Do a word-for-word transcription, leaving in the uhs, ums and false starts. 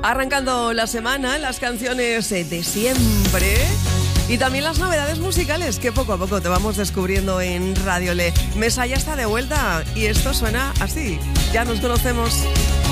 Arrancando la semana, las canciones de siempre y también las novedades musicales que poco a poco te vamos descubriendo en Radio Le. Mesa ya está de vuelta y esto suena así. Ya nos conocemos.